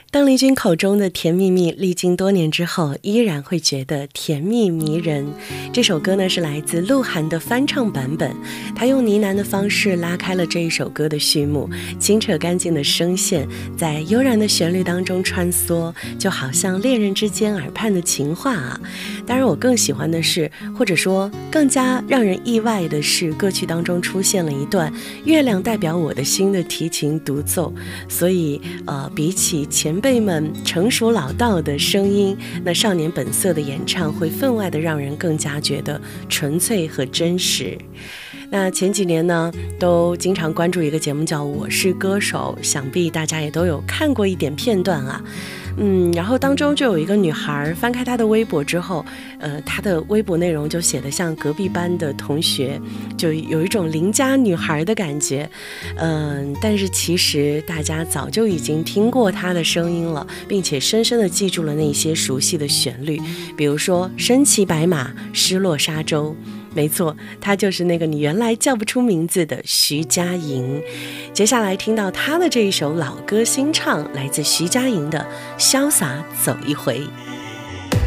邓丽君口中的甜蜜蜜，历经多年之后依然会觉得甜蜜迷人。这首歌呢是来自鹿晗的翻唱版本，他用呢喃的方式拉开了这一首歌的序幕，清澈干净的声线在悠然的旋律当中穿梭，就好像恋人之间耳畔的情话啊。当然我更喜欢的是，或者说更加让人意外的是，歌曲当中出现了一段月亮代表我的心的提琴独奏，所以比起前辈们成熟老道的声音，那少年本色的演唱会分外的让人更加觉得纯粹和真实。那前几年呢，都经常关注一个节目叫《我是歌手》，想必大家也都有看过一点片段啊。然后当中就有一个女孩翻开她的微博之后，她的微博内容就写得像隔壁班的同学，就有一种邻家女孩的感觉。但是其实大家早就已经听过她的声音了，并且深深地记住了那些熟悉的旋律，比如说身骑白马，失落沙洲。没错，她就是那个你原来叫不出名字的徐佳莹。接下来听到她的这一首老歌新唱，来自徐佳莹的《潇洒走一回》。